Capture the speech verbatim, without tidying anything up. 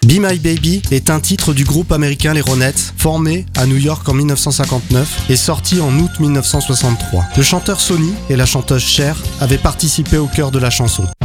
Be My Baby est un titre du groupe américain les Ronettes, formé à New York en dix-neuf cent cinquante-neuf et sorti en août dix-neuf cent soixante-trois. Le chanteur Sonny et la chanteuse Cher avaient participé au chœur de la chanson.